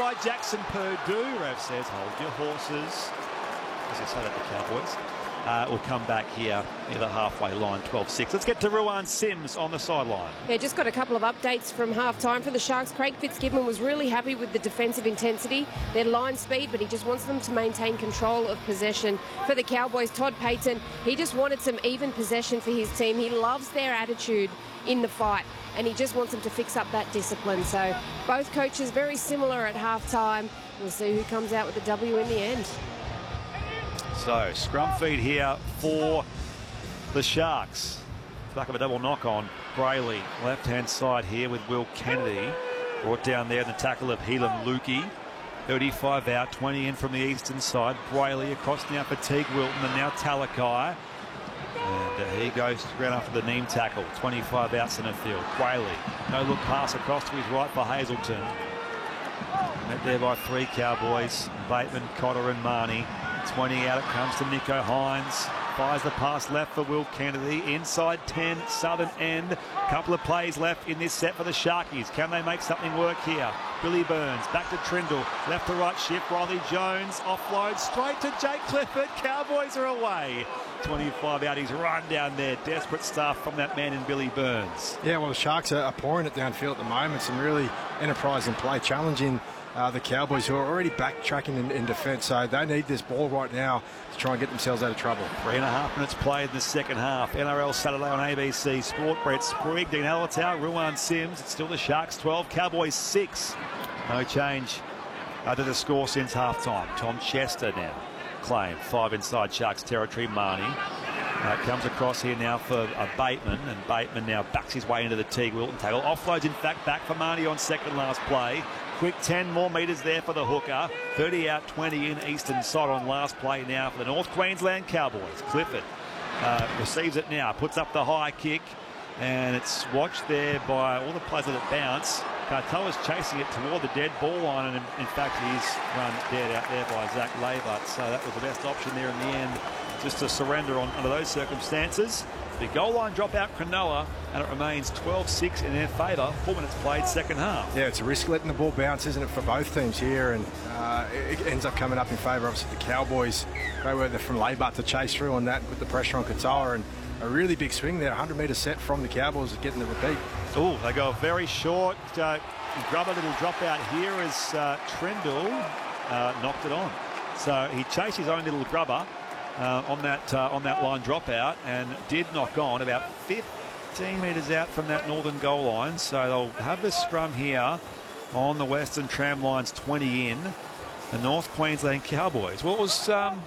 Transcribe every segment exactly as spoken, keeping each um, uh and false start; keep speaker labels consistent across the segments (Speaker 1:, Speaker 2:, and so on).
Speaker 1: by Jackson Purdue. Rev says, hold your horses. As I say that to Cowboys. Uh, will come back here near the halfway line, twelve six. Let's get to Ruan Sims on the sideline.
Speaker 2: Yeah, just got a couple of updates from half-time for the Sharks. Craig Fitzgibbon was really happy with the defensive intensity, their line speed, but he just wants them to maintain control of possession. For the Cowboys, Todd Payten, he just wanted some even possession for his team. He loves their attitude in the fight, and he just wants them to fix up that discipline. So both coaches very similar at half-time. We'll see who comes out with the W in the end.
Speaker 1: So, scrum feed here for the Sharks. Back of a double knock on Brayley. Left-hand side here with Will Kennedy. Brought down there in the tackle of Helam Lukey. thirty-five out, twenty in from the eastern side. Brayley across now for Teague Wilton and now Talakai. And uh, he goes around after the Neem tackle. twenty-five out centre field. Brayley. No look pass across to his right for Hazelton. Met there by three Cowboys. Bateman, Cotter and Marnie. twenty out it comes to Nico Hines. Fires the pass left for Will Kennedy. Inside ten, southern end. Couple of plays left in this set for the Sharkies. Can they make something work here? Billy Burns back to Trindle. Left to right shift. Riley Jones offload straight to Jake Clifford. Cowboys are away. twenty-five out. He's run down there. Desperate stuff from that man in Billy Burns.
Speaker 3: Yeah, well, the Sharks are pouring it downfield at the moment. Some really enterprising play, challenging Uh, the Cowboys, who are already backtracking in, in defence, so they need this ball right now to try and get themselves out of trouble.
Speaker 1: Three and a half minutes played in the second half. N R L Saturday on A B C Sport. Brett Sprigg, Dean Alatow, Ruan Sims. It's still the Sharks twelve, Cowboys six. No change uh, to the score since half-time. Tom Chester now claim five inside Sharks territory. Marnie uh, comes across here now for uh, Bateman, and Bateman now backs his way into the Teague Wilton tackle. Offloads in fact back for Marnie on second last play. Quick ten more metres there for the hooker. thirty out, twenty in eastern side on last play now for the North Queensland Cowboys. Clifford uh, receives it now, puts up the high kick, and it's watched there by all the players that it bounce. Katoa's chasing it toward the dead ball line, and in, in fact he's run dead out there by Zach Labert. So that was the best option there in the end, just to surrender on under those circumstances. The goal line drop out Cronulla, and it remains twelve six in their favour. Four minutes played, second half.
Speaker 3: Yeah, it's a risk letting the ball bounce, isn't it, for both teams here, and uh, it ends up coming up in favour, obviously, the Cowboys. Great work from Labart to chase through on that with the pressure on Katoa, and a really big swing there, one hundred metre set from the Cowboys getting the repeat.
Speaker 1: Oh, they go very short. Uh, grab a little drop out here as uh, Trindle uh, knocked it on. So he chased his own little grubber Uh, on that uh, on that line dropout, and did knock on about fifteen metres out from that northern goal line. So they'll have the scrum here on the Western Tram Lines, twenty in. The North Queensland Cowboys. Well, it was, um,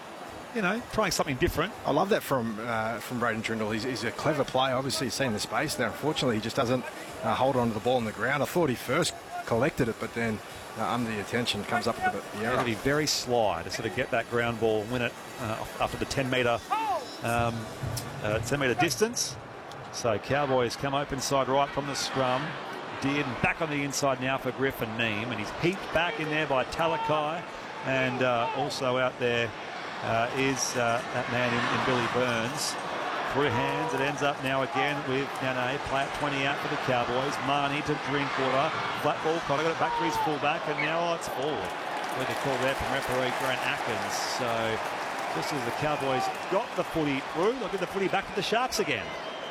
Speaker 1: you know, trying something different.
Speaker 3: I love that from uh, from Braden Trindle. He's, he's a clever player. Obviously, he's seen the space there. Unfortunately, he just doesn't uh, hold on to the ball on the ground. I thought he first collected it, but then Uh, under the attention comes up with the error.
Speaker 1: It'll be very sly to sort of get that ground ball, win it uh, after the ten metre um, uh, ten metre distance. So Cowboys come open side right from the scrum. Did back on the inside now for Griffin Neem, and he's heaped back in there by Talakai, and uh, also out there uh, is uh, that man in, in Billy Burns. Through hands, it ends up now again with Nane. Play at twenty out for the Cowboys. Marnie to Drinkwater. Flat ball, Connor got it back to his fullback, and now it's forward. With a call there from referee Grant Atkins. So just as the Cowboys got the footy through, they'll give the footy back to the Sharks again.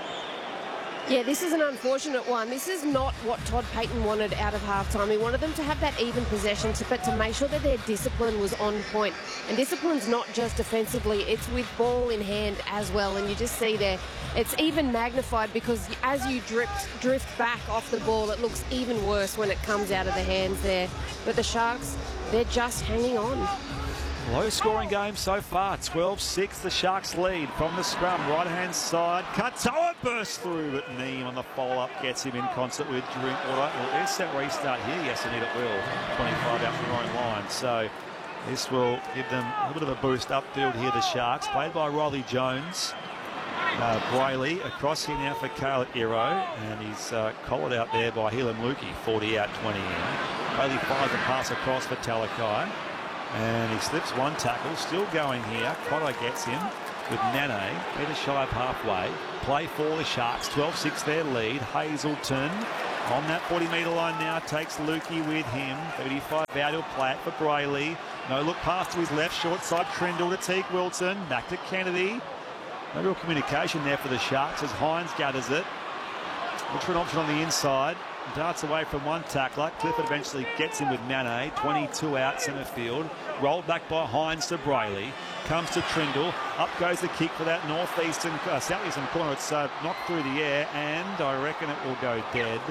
Speaker 2: Yeah, this is an unfortunate one. This is not what Todd Payten wanted out of halftime. He wanted them to have that even possession, to, but to make sure that their discipline was on point. And discipline's not just defensively, it's with ball in hand as well. And you just see there, it's even magnified because as you drift, drift back off the ball, it looks even worse when it comes out of the hands there. But the Sharks, they're just hanging on.
Speaker 1: Low scoring game so far, twelve six, the Sharks lead from the scrum, right hand side. Katoa bursts through, but Neem on the follow-up gets him in concert with Drinkwater. Well, there's that restart here, yes indeed it will, twenty-five out from their own line. So this will give them a little bit of a boost upfield here, the Sharks, played by Riley Jones. Uh, Brayley across here now for Caleb Iro, and he's uh, collared out there by Helam Lukey, forty out, twenty in. Brayley fires the pass across for Talakai. And he slips one tackle, still going here. Cotter gets him with Nane. Peter Shive halfway. Play for the Sharks, twelve six their lead. Hazelton On that forty metre line now, takes Lukey with him. thirty-five out, he'll play it for Brayley. No look pass to his left, short side, Trindle to Teague Wilson. Back to Kennedy. No real communication there for the Sharks as Hines gathers it. Looks for an option on the inside. Darts away from one tackler. Clifford eventually gets him with Mane. twenty-two out centre field. Rolled back by Hines to Brayley. Comes to Trindle. Up goes the kick for that northeastern, uh, southeastern corner. It's uh, knocked through the air, and I reckon it will go dead.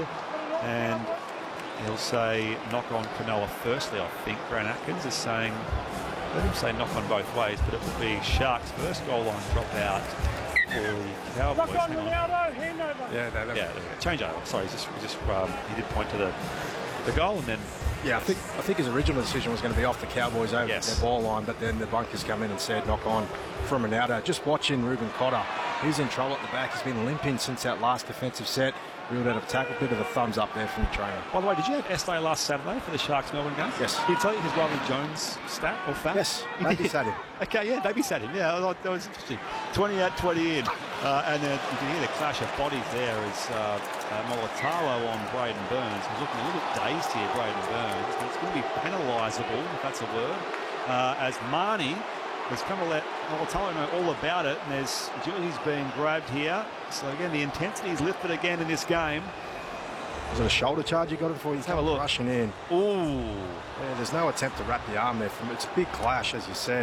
Speaker 1: And he'll say knock on Cronulla firstly, I think. Grant Atkins is saying, let him say knock on both ways, but it will be Sharks' first goal line drop out for the Cowboys.
Speaker 4: Knock on Ronaldo, hand over.
Speaker 3: Yeah, that, that
Speaker 1: Yeah, change over. Sorry, he's just, he just um, he did point to the the goal, and then
Speaker 3: Yeah, I think I think his original decision was going to be off the Cowboys over
Speaker 1: Yes.
Speaker 3: their ball line, but then the bunkers come in and said knock on from Ronaldo. Just watching Ruben Cotter, he's in trouble at the back. He's been limping since that last defensive set. Reeled out of tackle, bit of a thumbs up there from the trainer.
Speaker 1: By the way, did you have Estee last Saturday for the Sharks Melbourne game?
Speaker 3: Yes.
Speaker 1: Did he tell you his Riley Jones stat or fact?
Speaker 3: Yes,
Speaker 1: He
Speaker 3: maybe
Speaker 1: did.
Speaker 3: sat him.
Speaker 1: Okay, yeah, maybe sat him. Yeah, I thought that was interesting. twenty out, twenty in. Uh, and then you can hear the clash of bodies there as uh, uh, Molitalo on Braden Burns. He's looking a little bit dazed here, Braden Burns. But it's going to be penalisable, if that's a word, uh, as Marnie has come to let Molitalo know all about it. And there's jerseys being grabbed here. So again, the intensity is lifted again in this game.
Speaker 3: Was it a shoulder charge he got him for? He's
Speaker 1: Have a look.
Speaker 3: rushing in.
Speaker 1: Ooh.
Speaker 3: Yeah, there's no attempt to wrap the arm there. From It's a big clash, as you said,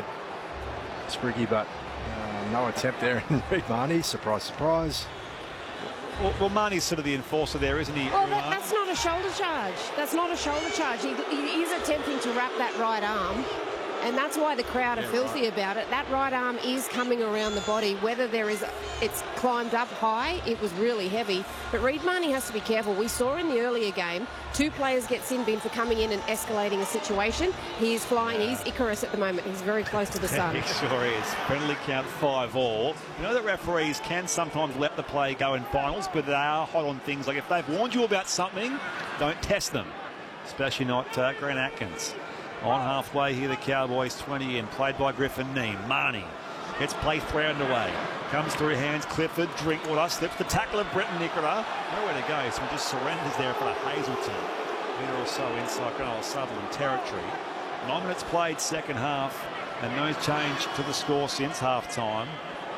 Speaker 3: Spriggy, but uh, no attempt there. And Reid Marnie, surprise, surprise.
Speaker 1: Well, well, Marnie's sort of the enforcer there, isn't he?
Speaker 2: Well, that, that's not a shoulder charge. That's not a shoulder charge. He, he is attempting to wrap that right arm, and that's why the crowd are
Speaker 3: Yeah,
Speaker 2: filthy
Speaker 3: right.
Speaker 2: about it. That right arm is coming around the body. Whether there is, it's climbed up high, it was really heavy. But Reid Marnie has to be careful. We saw in the earlier game, two players get sin bin for coming in and escalating a situation. He is flying.
Speaker 1: Yeah.
Speaker 2: He's Icarus at the moment. He's very close to the sun.
Speaker 1: He sure is. Penalty count five all. You know that referees can sometimes let the play go in finals, but they are hot on things like if they've warned you about something, don't test them. Especially not uh, Grant Atkins. On halfway here, the Cowboys twenty in, played by Griffin Neame. Marnie gets play three underway. Comes through hands, Clifford, Drinkwater, slips the tackle of Bretton Nicola. Nowhere to go, so he just surrenders there for the Hazelton. Metre or so inside Cronulla Sutherland territory. Nine minutes played, second half, and no change to the score since half-time.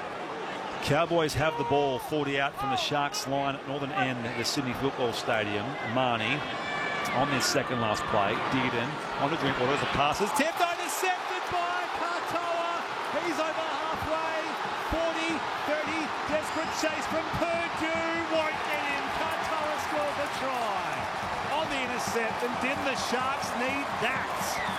Speaker 1: Cowboys have the ball, forty out from the Sharks line at northern end of the Sydney Football Stadium. Marnie on this second last play, dig it in, on to Drinkwater as the passes. Tipped, intercepted by Katoa. He's over halfway, forty, thirty, desperate chase from Purdue, won't get in. Katoa scores the try on the intercept, and didn't the Sharks need that?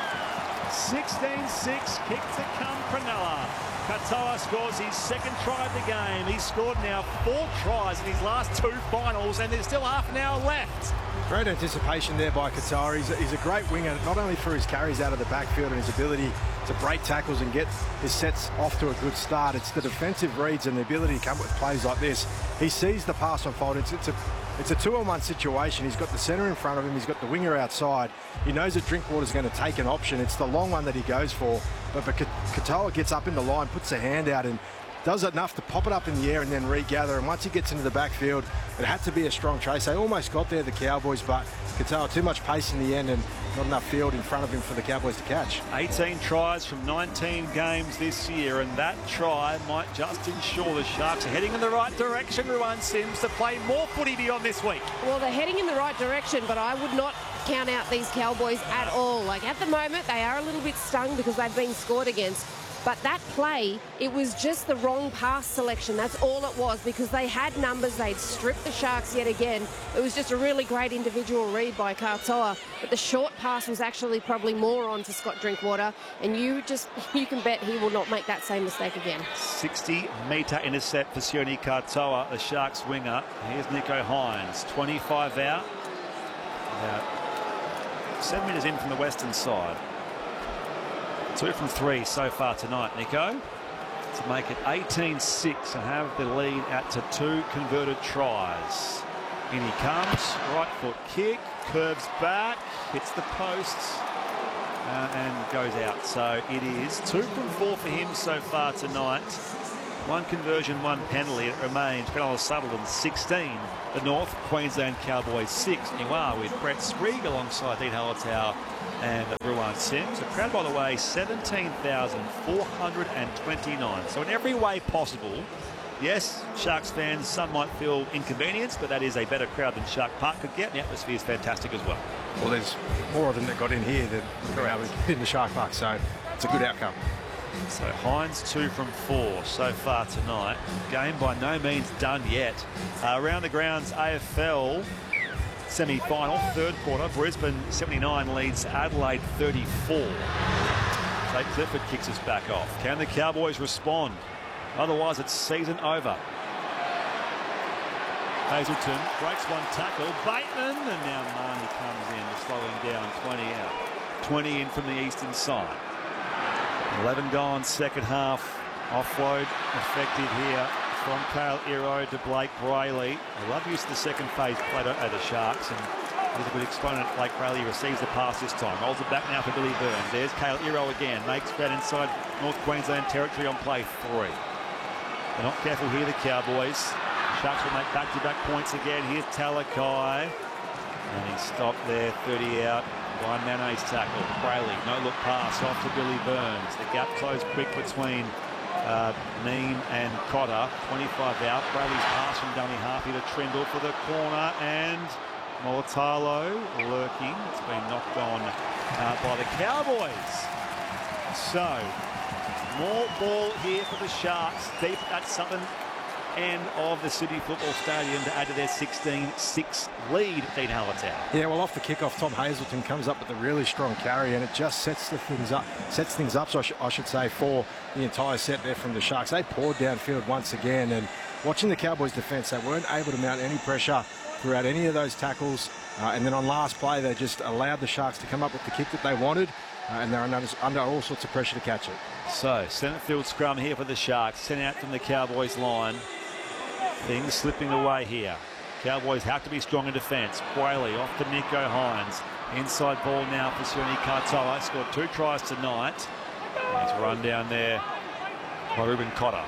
Speaker 1: sixteen six, kick to come Cronulla. Katoa scores his second try of the game. He's scored now four tries in his last two finals, and there's still half an hour left.
Speaker 3: Great anticipation there by Qatar. He's a, he's a great winger, not only for his carries out of the backfield and his ability to break tackles and get his sets off to a good start. It's the defensive reads and the ability to come up with plays like this. He sees the pass unfold. It's, it's a it's a two-on-one situation. He's got the centre in front of him. He's got the winger outside. He knows that Drinkwater's going to take an option. It's the long one that he goes for. But, but Katoa gets up in the line, puts a hand out, and does enough to pop it up in the air and then regather. And once he gets into the backfield, it had to be a strong chase. They almost got there, the Cowboys, but Katoa too much pace in the end and not enough field in front of him for the Cowboys to catch.
Speaker 1: eighteen tries from nineteen games this year, and that try might just ensure the Sharks are heading in the right direction, Ruan Sims, to play more footy beyond this week.
Speaker 2: Well, they're heading in the right direction, but I would not count out these Cowboys at all. Like, at the moment, they are a little bit stung because they've been scored against. But that play, it was just the wrong pass selection. That's all it was, because they had numbers. They'd stripped the Sharks yet again. It was just a really great individual read by Katoa. But the short pass was actually probably more on to Scott Drinkwater. And you just, you can bet he will not make that same mistake again.
Speaker 1: sixty metre intercept for Sione Katoa, the Sharks winger. Here's Nico Hines, twenty-five out. About seven metres in from the western side. Two from three so far tonight, Nico, to make it eighteen six and have the lead out to two converted tries. In he comes, right foot kick, curves back, hits the posts, uh, and goes out. So it is two from four for him so far tonight. One conversion, one penalty. It remains Cronulla Sutherland sixteen, the North Queensland Cowboys six. You are with Brett Sprigg alongside Dean Hallertau and Ruan Sims. A crowd, by the way, seventeen thousand four hundred twenty-nine. So in every way possible, yes, Sharks fans, some might feel inconvenienced, but that is a better crowd than Shark Park could get. The atmosphere is fantastic as well.
Speaker 3: Well, there's more of them that got in here than in the Shark Park, so it's a good outcome.
Speaker 1: So Hines two from four so far tonight. Game by no means done yet. Uh, around the grounds, A F L semi-final, third quarter. Brisbane seventy-nine leads Adelaide thirty-four. Tate Clifford kicks us back off. Can the Cowboys respond? Otherwise, it's season over. Hazelton breaks one tackle. Bateman, and now Marnie comes in, slowing down. twenty out. twenty in from the eastern side. eleven gone, second half. Offload effective here from Kale Iro to Blake Brayley. I love use of the second phase play, don't they, the Sharks? And here's a good exponent. Blake Brayley receives the pass this time. Rolls it back now for Billy Burns. There's Kale Iro again. Makes ground inside North Queensland territory on play three. They're not careful here, the Cowboys. Sharks will make back-to-back points again. Here's Talakai. And he's stopped there, thirty out. By Mane's tackle. Brayley, no look pass off to Billy Burns. The gap closed quick between uh, Neem and Cotter. twenty-five out. Brayley's pass from dummy half here to Trindle for the corner, and Molitalo lurking. It's been knocked on uh, by the Cowboys. So, more ball here for the Sharks. Deep at Southern end of the Sydney Football Stadium to add to their sixteen six lead, Dean Hallertau.
Speaker 3: Yeah, well, off the kickoff, Tom Hazelton comes up with a really strong carry, and it just sets the things up, sets things up, so I, sh I should say, for the entire set there from the Sharks. They poured downfield once again, and watching the Cowboys' defence, they weren't able to mount any pressure throughout any of those tackles, uh, and then on last play, they just allowed the Sharks to come up with the kick that they wanted, uh, and they're under, under all sorts of pressure to catch it.
Speaker 1: So, centre field scrum here for the Sharks, sent out from the Cowboys line. Things slipping away here. Cowboys have to be strong in defence. Brayley off to Nico Hines. Inside ball now for Sione Katoa. Scored two tries tonight. And he's run down there by Ruben Cotter.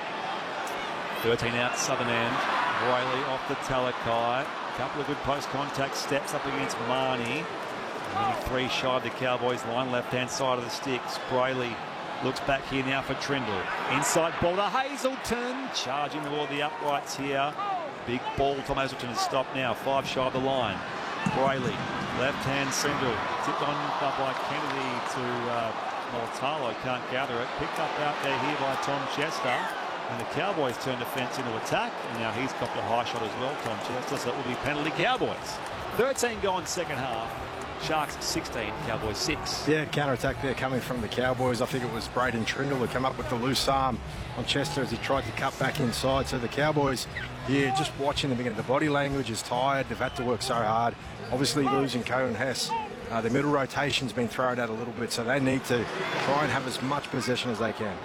Speaker 1: thirteen out, southern end. Brayley off the Talakai. A couple of good post-contact steps up against Marnie. Only three shy of the Cowboys line, left-hand side of the sticks. Brayley looks back here now for Trindle. Inside ball to Hazelton. Charging toward the uprights here. Big ball. Tom Hazelton is stopped now. Five shy of the line. Brayley, left-hand single. Tipped on by Kennedy to uh, Molitalo. Can't gather it. Picked up out there here by Tom Chester. And the Cowboys turn defence into attack. And now he's got the high shot as well, Tom Chester. So it will be penalty Cowboys. thirteen gone second half. Sharks sixteen, Cowboys six.
Speaker 3: Yeah, counter-attack there coming from the Cowboys. I think it was Braden Trindle who came up with the loose arm on Chester as he tried to cut back inside. So the Cowboys, yeah, just watching them again. The body language is tired. They've had to work so hard. Obviously losing Cohen Hess. Uh, the middle rotation's been thrown out a little bit, so they need to try and have as much possession as they can.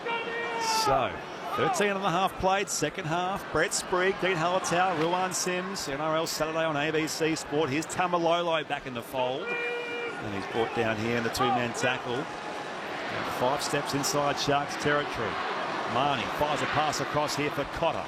Speaker 1: So, thirteen and a half played, second half. Brett Sprigg, Dean Hallertau, Ruan Sims, N R L Saturday on A B C Sport. Here's Tamalolo back in the fold. And he's brought down here in the two-man tackle. And five steps inside Sharks territory. Marnie fires a pass across here for Cotter.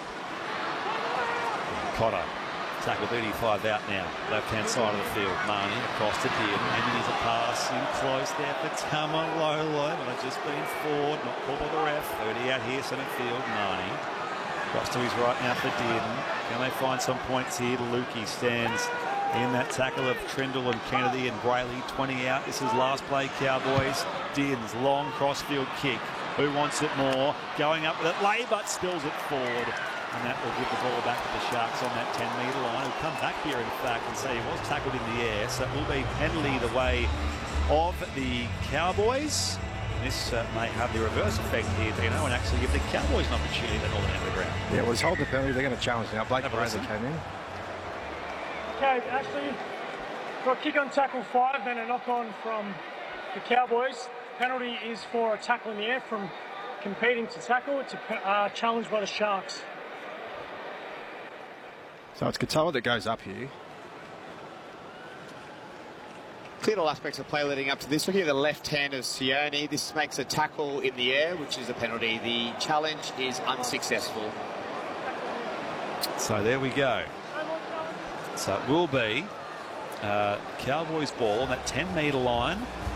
Speaker 1: And Cotter, tackle thirty-five out now. Left-hand side of the field. Marnie across to Dearden. And there's a pass in close there for Tamalolo. But it's just been forward, not called by the ref. thirty out here, centre field. Marnie. Across to his right now for Dearden. Can they find some points here? Lukey stands in that tackle of Trindle and Kennedy and Brayley. twenty out. This is last play, Cowboys. Dearden's long cross-field kick. Who wants it more? Going up with it. Laybut spills it forward. And that will give the ball back to the Sharks on that ten metre line. He'll come back here, in fact, and say he was tackled in the air. So it will be penalty the way of the Cowboys. And this uh, may have the reverse effect here, Dino, and actually give the Cowboys an opportunity at Northern end of the ground.
Speaker 3: Yeah, well, he's holding the penalty. They're going to challenge now. Blake Brayley came in.
Speaker 4: Okay, Ashley, got a kick on tackle five and a knock on from the Cowboys. Penalty is for a tackle in the air from competing to tackle. It's a uh, challenge by the Sharks.
Speaker 3: So it's Katoa that goes up here.
Speaker 5: Cleared all aspects of play leading up to this. Looking at the left hand of Sione, this makes a tackle in the air, which is a penalty. The challenge is unsuccessful.
Speaker 1: So there we go. So it will be uh, Cowboys ball on that ten metre line.